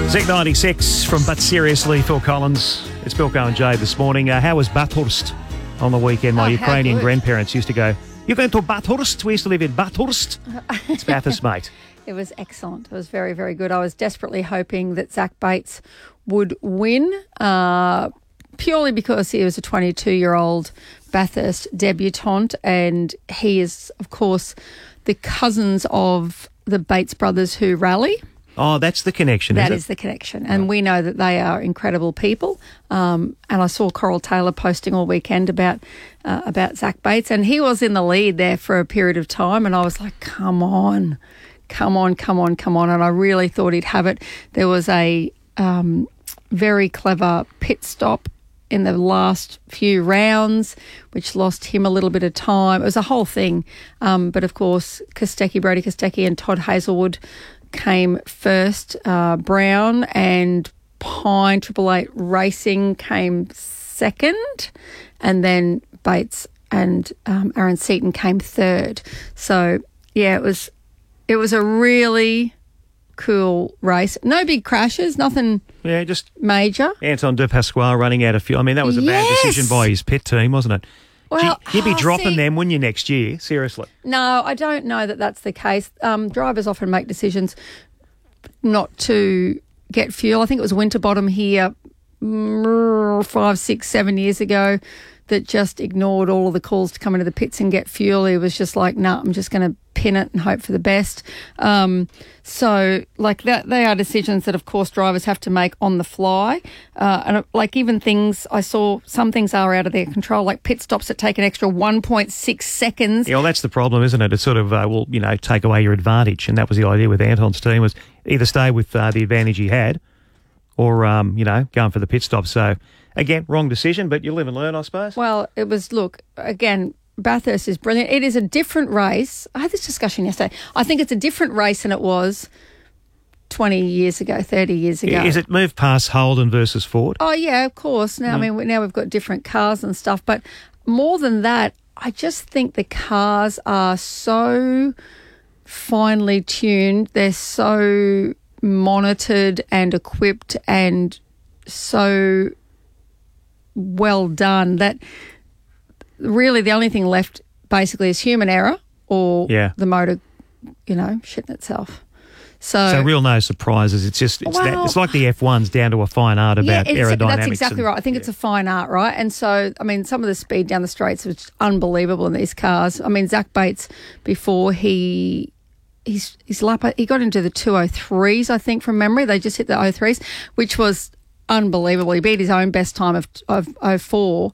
Z96 from But Seriously, Phil Collins. It's Bilko and Jay this morning. How was Bathurst on the weekend? My Ukrainian grandparents used to go, "You going to Bathurst?" We used to live in Bathurst. It's Bathurst, mate. It was excellent. It was very, very good. I was desperately hoping that Zach Bates would win, purely because he was a 22-year-old Bathurst debutant, and he is, of course, the cousins of the Bates brothers who rally. Oh, that's the connection, That is the connection. And we know that they are incredible people. And I saw Coral Taylor posting all weekend about Zach Bates, and he was in the lead there for a period of time, and I was like, come on. And I really thought he'd have it. There was a very clever pit stop in the last few rounds, which lost him a little bit of time. It was a whole thing. But, of course, Brody Kostecki and Todd Hazelwood came first. Brown and Pine 888 Racing came second. And then Bates and Aaron Seaton came third. So, yeah, it was a really cool race. No big crashes, nothing just major. Anton De Pasquale running out of fuel. I mean, that was a bad decision by his pit team, wasn't it? Well, you'd be dropping them, wouldn't you, next year? Seriously. No, I don't know that that's the case. Drivers often make decisions not to get fuel. I think it was Winterbottom here 5, 6, 7 years ago that just ignored all of the calls to come into the pits and get fuel. He was just like, nah, I'm just going to pin it and hope for the best. So, like, that, they are decisions that, of course, drivers have to make on the fly. And, like, even things, I saw some things are out of their control, like pit stops that take an extra 1.6 seconds. Yeah, well, that's the problem, isn't it? It sort of will, take away your advantage. And that was the idea with Anton's team, was either stay with the advantage he had or, going for the pit stop. So, again, wrong decision, but you live and learn, I suppose. Well, it was, look, again, Bathurst is brilliant. It is a different race. I had this discussion yesterday. I think it's a different race than it was 20 years ago, 30 years ago. Is it moved past Holden versus Ford? Oh, yeah, of course. Now, I mean, now we've got different cars and stuff. But more than that, I just think the cars are so finely tuned. They're so monitored and equipped and so well done that really the only thing left basically is human error or the motor, shitting itself. So real no surprises. It's just it's like the F1's down to a fine art about aerodynamics. That's exactly right. I think it's a fine art, right? And so, I mean, some of the speed down the straights was unbelievable in these cars. I mean, Zach Bates, before his lap, he got into the 203s, I think, from memory. They just hit the 03s, which was unbelievable. He beat his own best time of 04.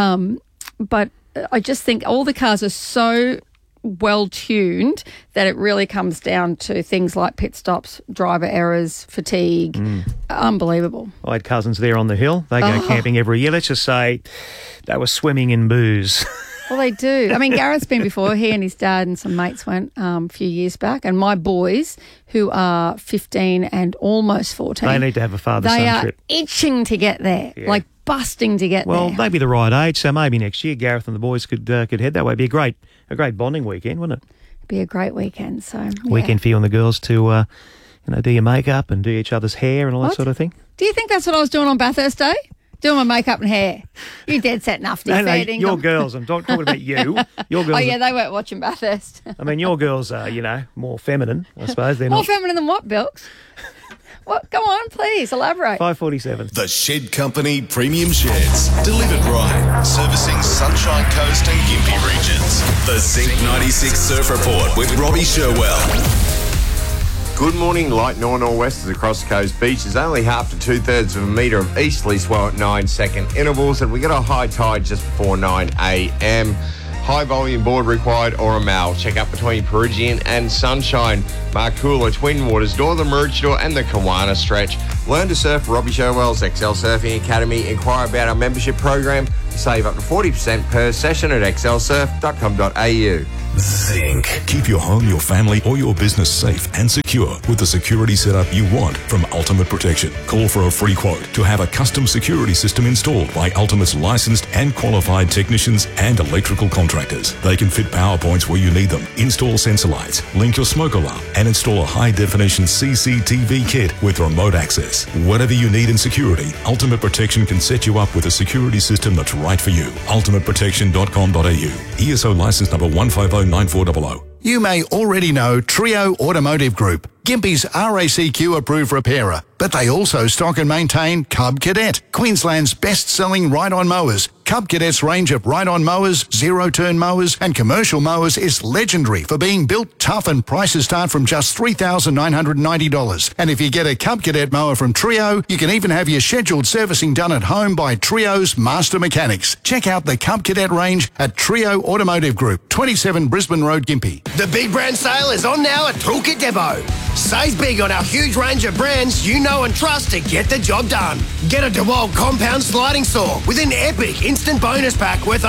But I just think all the cars are so well tuned that it really comes down to things like pit stops, driver errors, fatigue. Unbelievable. I had cousins there on the hill. They go camping every year. Let's just say they were swimming in booze. Well, they do. I mean, Gareth's been before. He and his dad and some mates went a few years back. And my boys, who are 15 and almost 14. They need to have a father-son trip. They are itching to get there, like busting to get there. Well, maybe the right age. So maybe next year Gareth and the boys could head that way. It'd be a great bonding weekend, wouldn't it? It'd be a great weekend. So weekend for you and the girls to, do your makeup and do each other's hair and all that sort of thing. Do you think that's what I was doing on Bathurst Day? Doing my makeup and hair. You dead set enough, No, your girls. I'm talking about you. Your girls. Oh, yeah, they weren't watching Bathurst. I mean, your girls are, more feminine, I suppose. They're more feminine than what, Bilks? What? Go on, please, elaborate. 547. The Shed Company Premium Sheds. Delivered right. Servicing Sunshine Coast and Gympie regions. The Zinc 96 Surf Report with Robbie Sherwell. Good morning. Light nor'westers across the coast beaches. Only half to 2/3 of a metre of easterly swell at 9-second intervals, and we get a high tide just before 9 a.m. High volume board required or a mal. Check up between Perugian and Sunshine, Markula, Twin Waters, Northern Maroochydore and the Kawana stretch. Learn to surf Robbie Sherwell's XL Surfing Academy. Inquire about our membership program. Save up to 40% per session at xlsurf.com.au. Zinc. Keep your home, your family, or your business safe and secure with the security setup you want from Ultimate Protection. Call for a free quote to have a custom security system installed by Ultimate's licensed and qualified technicians and electrical contractors. They can fit power points where you need them, install sensor lights, link your smoke alarm, and install a high-definition CCTV kit with remote access. Whatever you need in security, Ultimate Protection can set you up with a security system that's right for you. ultimateprotection.com.au. ESO license number 1509400. You may already know Trio Automotive Group, Gympie's RACQ approved repairer, but they also stock and maintain Cub Cadet, Queensland's best-selling ride-on mowers. Cub Cadet's range of ride-on mowers, zero-turn mowers and commercial mowers is legendary for being built tough, and prices start from just $3,990. And if you get a Cub Cadet mower from Trio, you can even have your scheduled servicing done at home by Trio's master mechanics. Check out the Cub Cadet range at Trio Automotive Group, 27 Brisbane Road, Gympie. The big brand sale is on now at Toolkit Depot. Save big on our huge range of brands you know and trust to get the job done. Get a DeWalt compound sliding saw with an epic instant bonus pack worth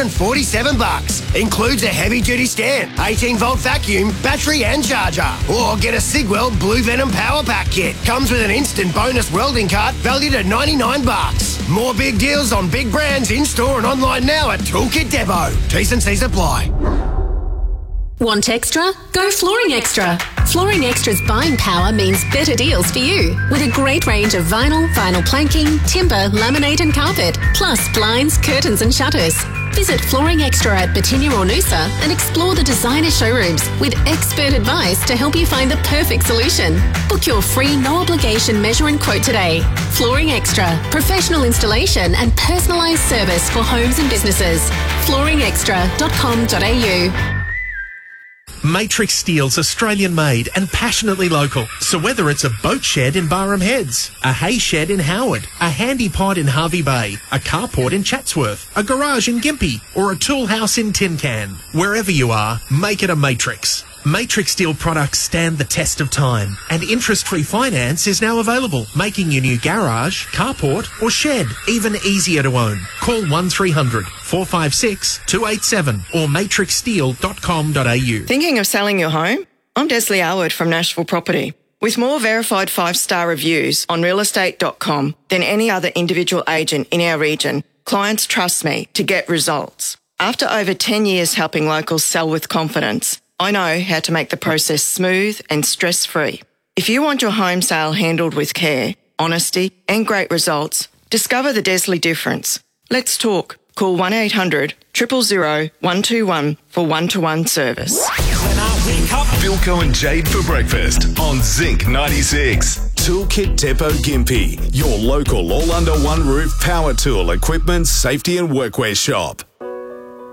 $847. Includes a heavy-duty stand, 18-volt vacuum, battery and charger. Or get a Sigwell Blue Venom Power Pack kit. Comes with an instant bonus welding cart valued at $99. More big deals on big brands in-store and online now at Toolkit Depot. T's and C's apply. Want extra? Go Flooring Extra. Flooring Extra's buying power means better deals for you. With a great range of vinyl planking, timber, laminate and carpet, plus blinds, curtains and shutters. Visit Flooring Extra at Batinia or Noosa and explore the designer showrooms with expert advice to help you find the perfect solution. Book your free no-obligation measure and quote today. Flooring Extra. Professional installation and personalised service for homes and businesses. flooringextra.com.au. Matrix Steel's Australian made and passionately local. So whether it's a boat shed in Barham Heads, a hay shed in Howard, a handy pod in Harvey Bay, a carport in Chatsworth, a garage in Gympie, or a tool house in Tin Can, wherever you are, make it a Matrix. Matrix Steel products stand the test of time, and interest-free finance is now available, making your new garage, carport or shed even easier to own. Call 1300 456 287 or matrixsteel.com.au. Thinking of selling your home? I'm Desley Alwood from Nashville Property. With more verified 5-star reviews on realestate.com than any other individual agent in our region, clients trust me to get results. After over 10 years helping locals sell with confidence, I know how to make the process smooth and stress-free. If you want your home sale handled with care, honesty and great results, discover the Desley difference. Let's talk. Call 1-800 000 121 for one-to-one service. Philco and Jade for breakfast on Zinc 96. Toolkit Depot Gympie, your local all-under-one-roof power tool, equipment, safety and workwear shop.